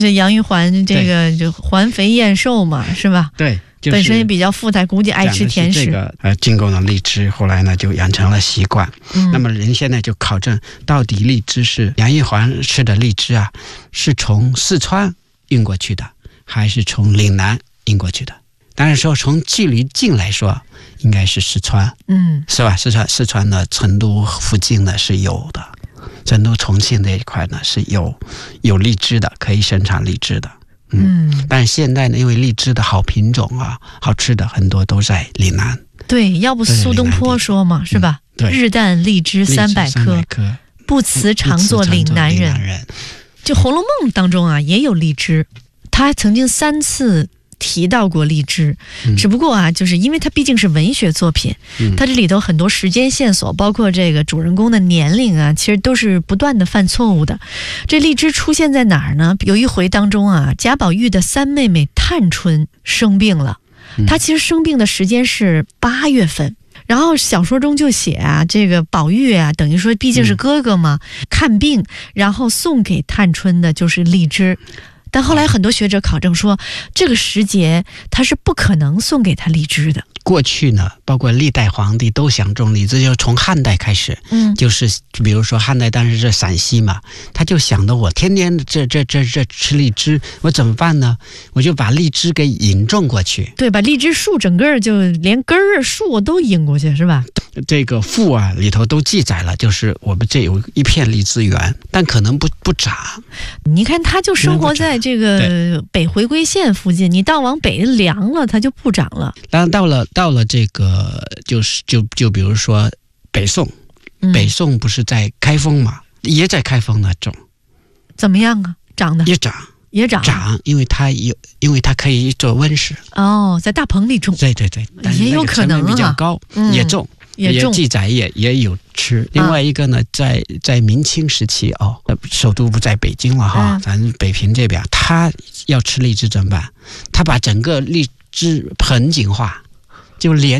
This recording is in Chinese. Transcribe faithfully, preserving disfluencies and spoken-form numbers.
这杨玉环这个就环肥燕瘦嘛，是吧？ 对，就是、 本身也比较富态，估计爱吃甜食。 这个呃，进贡了荔枝，后来呢就养成了习惯。嗯，那么人现在就考证，到底荔枝是杨玉环吃的荔枝啊，是从四川运过去的，还是从岭南运过去的？当然说从距离近来说，应该是四川，嗯，是吧？四川四川的成都附近呢是有的。成都、重庆这一块呢是有有荔枝的，可以生产荔枝的，嗯，嗯但是现在呢，因为荔枝的好品种啊、好吃的很多都在岭南。 对，要不苏东坡说嘛，是吧？ 嗯、对， 日啖荔枝三百颗，不辞常作岭南人。 人就《红楼梦》当中啊，也有荔枝，他曾经三次提到过荔枝，只不过啊，就是因为它毕竟是文学作品，嗯、它这里头很多时间线索，包括这个主人公的年龄啊，其实都是不断的犯错误的。这荔枝出现在哪儿呢？有一回当中啊，贾宝玉的三妹妹探春生病了，她其实生病的时间是八月份。然后小说中就写啊，这个宝玉啊，等于说毕竟是哥哥嘛，嗯、看病，然后送给探春的就是荔枝。但后来很多学者考证说，这个时节他是不可能送给他荔枝的。 过去呢，包括历代皇帝都想种荔枝，就从汉代开始，嗯，就是比如说汉代当时是陕西嘛，他就想的我天天这这这这吃荔枝，我怎么办呢？我就把荔枝给引种过去。 对，把荔枝树整个就连根儿树都引过去，是吧？ 这个赋啊里头都记载了，就是我们这有一片荔枝园，但可能不不长。 你看，他就生活在这个北回归线附近，你到往北凉了，它就不长了。 当然到了到了这个，就是就就比如说北宋，嗯、北宋不是在开封嘛，也在开封那种， 怎么样啊？长得也长。 也长长，因为它有，因为它可以做温室。 哦，在大棚里种。 对对对，但是也有可能啊， 比较高，嗯、也种。 也也记载也也有吃。另外一个呢，在在明清时期哦，首都不在北京了哈，嗯、咱北平这边，他要吃荔枝怎么办？他把整个荔枝盆景化，就连。